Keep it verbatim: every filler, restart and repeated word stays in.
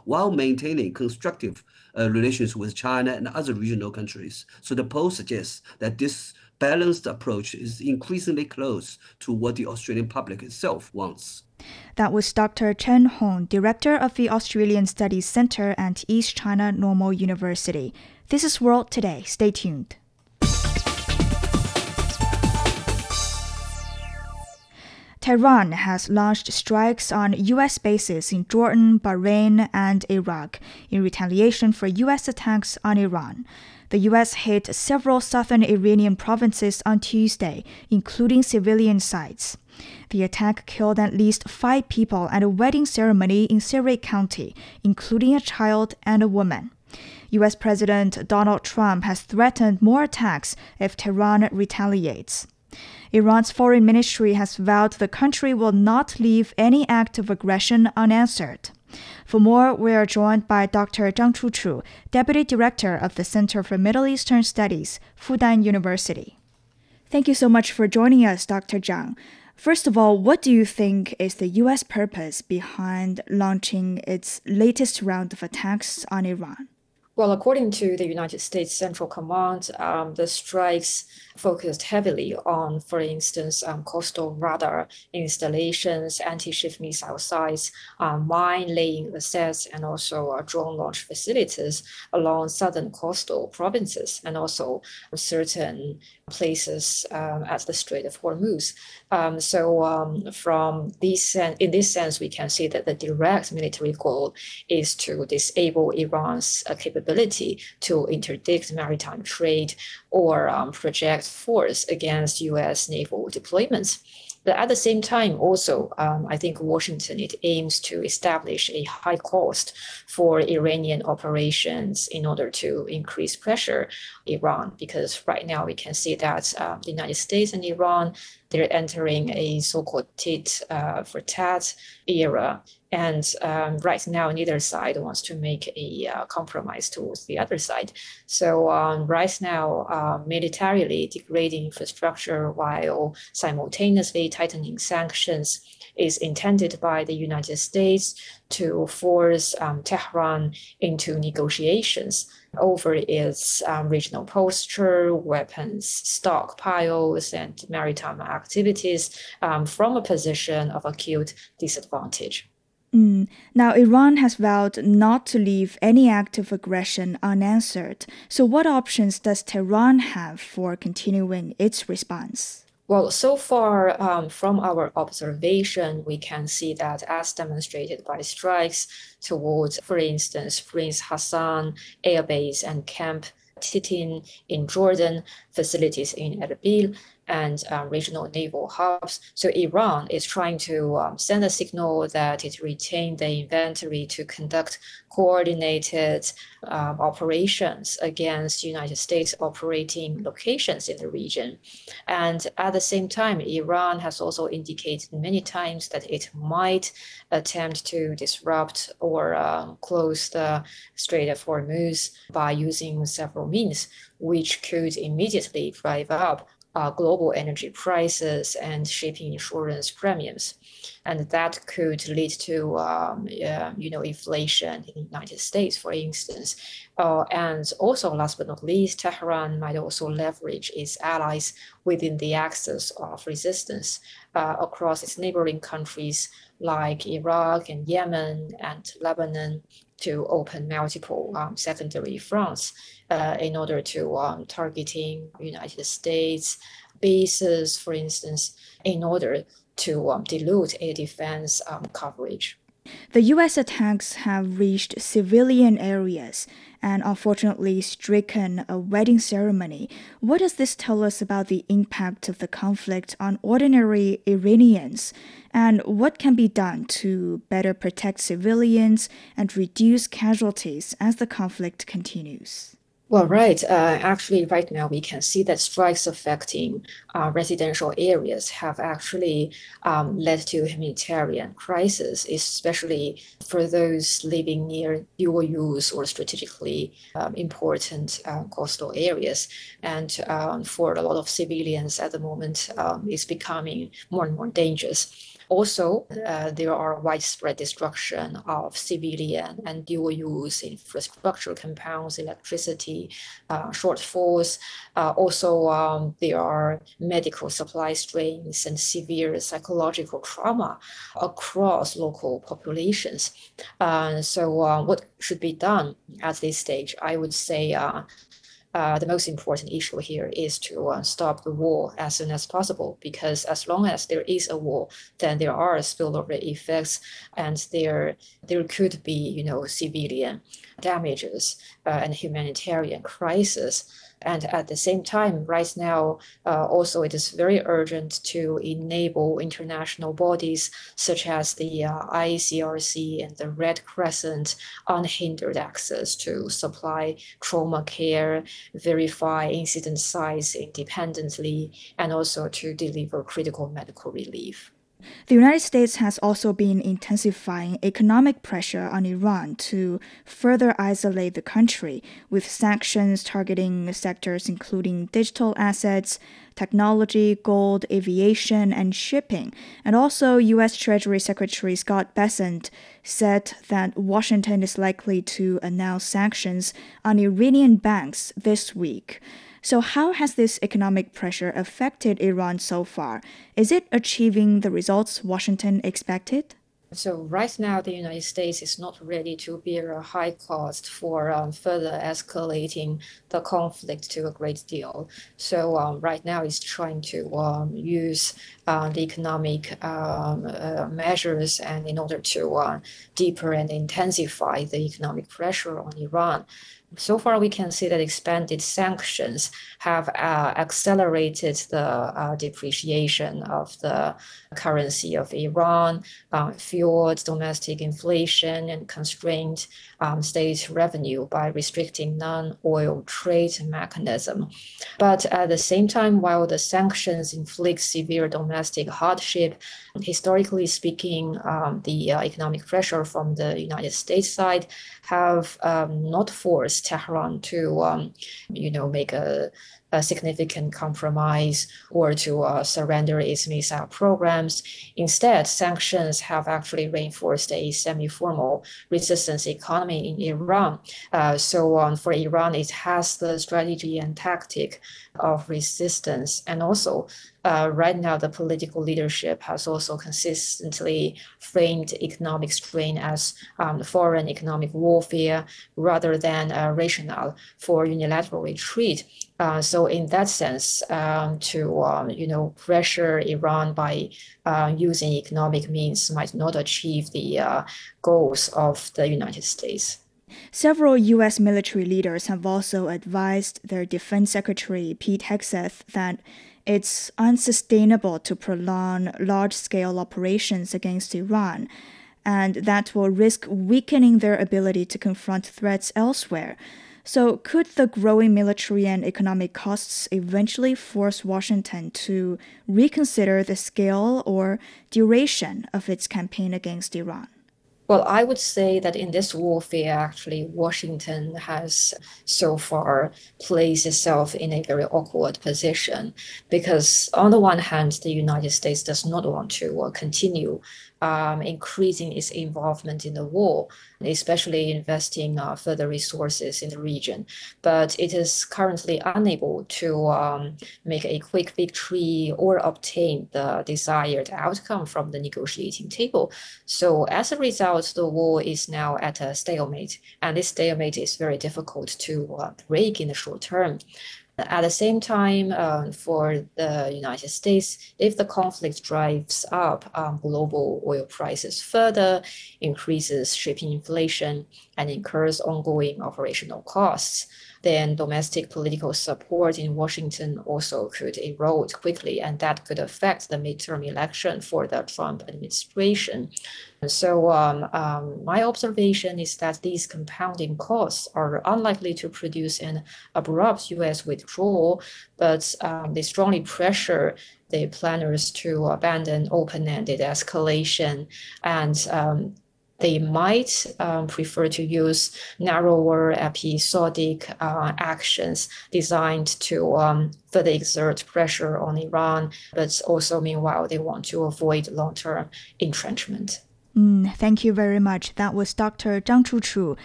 while maintaining constructive uh, relations with China and other regional countries. So the poll suggests that this balanced approach is increasingly close to what the Australian public itself wants. That was Doctor Chen Hong, Director of the Australian Studies Centre at East China Normal University. This is World Today. Stay tuned. Tehran has launched strikes on U S bases in Jordan, Bahrain, and Iraq in retaliation for U S attacks on Iran. The U S hit several southern Iranian provinces on Tuesday, including civilian sites. The attack killed at least five people at a wedding ceremony in Surrey County, including a child and a woman. U S President Donald Trump has threatened more attacks if Tehran retaliates. Iran's foreign ministry has vowed the country will not leave any act of aggression unanswered. For more, we are joined by Doctor Zhang Chuchu, Deputy Director of the Center for Middle Eastern Studies, Fudan University. Thank you so much for joining us, Doctor Zhang. First of all, what do you think is the U S purpose behind launching its latest round of attacks on Iran? Well, according to the United States Central Command, um, the strikes focused heavily on, for instance, um, coastal radar installations, anti-ship missile sites, um, mine laying assets, and also uh, drone launch facilities along southern coastal provinces, and also certain places um, at the Strait of Hormuz. Um, so, um, from this sen- in this sense, we can see that the direct military goal is to disable Iran's uh, capability to interdict maritime trade or um, project force against U S naval deployments. But at the same time, also, um, I think Washington, it aims to establish a high cost for Iranian operations in order to increase pressure on Iran, because right now we can see that uh, the United States and Iran, they're entering a so-called tit uh, for tat era. And um, right now, neither side wants to make a uh, compromise towards the other side. So um, right now, uh, militarily degrading infrastructure while simultaneously tightening sanctions is intended by the United States to force um, Tehran into negotiations over its um, regional posture, weapons stockpiles, and maritime activities um, from a position of acute disadvantage. Mm. Now, Iran has vowed not to leave any act of aggression unanswered. So what options does Tehran have for continuing its response? Well, so far um, from our observation, we can see that as demonstrated by strikes towards, for instance, Prince Hassan Air Base and Camp Titin in Jordan, facilities in Erbil, and um, regional naval hubs. So Iran is trying to um, send a signal that it retained the inventory to conduct coordinated um, operations against United States operating locations in the region. And at the same time, Iran has also indicated many times that it might attempt to disrupt or um, close the Strait of Hormuz by using several means, which could immediately drive up Uh, global energy prices and shipping insurance premiums, and that could lead to um, uh, you know inflation in the United States, for instance. Uh, and also, last but not least, Tehran might also leverage its allies within the axis of resistance uh, across its neighboring countries like Iraq and Yemen and Lebanon to open multiple um, secondary fronts uh, in order to um, targeting United States bases, for instance, in order to um, dilute air defense um, coverage. The U S attacks have reached civilian areas and unfortunately stricken a wedding ceremony. What does this tell us about the impact of the conflict on ordinary Iranians? And what can be done to better protect civilians and reduce casualties as the conflict continues? Well, right. Uh, actually, right now we can see that strikes affecting uh, residential areas have actually um, led to humanitarian crisis, especially for those living near dual use or strategically um, important uh, coastal areas. And um, for a lot of civilians at the moment, um, it's becoming more and more dangerous. Also, uh, there are widespread destruction of civilian and dual-use infrastructure compounds, electricity uh, shortfalls. Uh, also, um, there are medical supply strains and severe psychological trauma across local populations. Uh, so, uh, what should be done at this stage? I would say uh, uh, the most important issue here is to uh, stop the war as soon as possible, because as long as there is a war, then there are spillover effects, and there there could be, you know, civilian damages uh, and humanitarian crisis. And at the same time, right now, uh, also it is very urgent to enable international bodies such as the uh, I C R C and the Red Crescent unhindered access to supply trauma care, verify incident sites independently, and also to deliver critical medical relief. The United States has also been intensifying economic pressure on Iran to further isolate the country, with sanctions targeting sectors including digital assets, technology, gold, aviation, and shipping. And also, U S Treasury Secretary Scott Bessent said that Washington is likely to announce sanctions on Iranian banks this week. So how has this economic pressure affected Iran so far? Is it achieving the results Washington expected? So right now, the United States is not ready to bear a high cost for um, further escalating the conflict to a great deal. So um, right now, it's trying to um, use uh, the economic um, uh, measures and in order to uh, deeper and intensify the economic pressure on Iran. So far, we can see that expanded sanctions have uh, accelerated the uh, depreciation of the currency of Iran, uh, fueled domestic inflation, and constrained um, state revenue by restricting non-oil trade mechanism. But at the same time, while the sanctions inflict severe domestic hardship, historically speaking, um, the uh, economic pressure from the United States side have um, not forced Tehran to, um, you know, make a, a significant compromise or to uh, surrender its missile programs. Instead, sanctions have actually reinforced a semi-formal resistance economy in Iran. Uh, so um, for Iran, it has the strategy and tactic of resistance. And also, uh, right now, the political leadership has also consistently framed economic strain as um, foreign economic warfare rather than a rationale for unilateral retreat. Uh, so in that sense, um, to um, you know pressure Iran by uh, using economic means might not achieve the uh, goals of the United States. Several U S military leaders have also advised their Defense Secretary Pete Hegseth that it's unsustainable to prolong large-scale operations against Iran, and that will risk weakening their ability to confront threats elsewhere. So could the growing military and economic costs eventually force Washington to reconsider the scale or duration of its campaign against Iran? Well, I would say that in this warfare, actually, Washington has so far placed itself in a very awkward position because, on the one hand, the United States does not want to uh, continue um, increasing its involvement in the war, especially investing uh, further resources in the region. But it is currently unable to um, make a quick victory or obtain the desired outcome from the negotiating table. So as a result, the war is now at a stalemate, and this stalemate is very difficult to uh, break in the short term. At the same time, uh, for the United States, if the conflict drives up um, global oil prices further, increases shipping inflation, and incurs ongoing operational costs, then domestic political support in Washington also could erode quickly, and that could affect the midterm election for the Trump administration. So um, um, my observation is that these compounding costs are unlikely to produce an abrupt U S withdrawal, but um, they strongly pressure the planners to abandon open-ended escalation and um, they might um, prefer to use narrower episodic uh, actions designed to um, further exert pressure on Iran, but also meanwhile they want to avoid long-term entrenchment. Mm, thank you very much. That was Doctor Zhang Chuchu,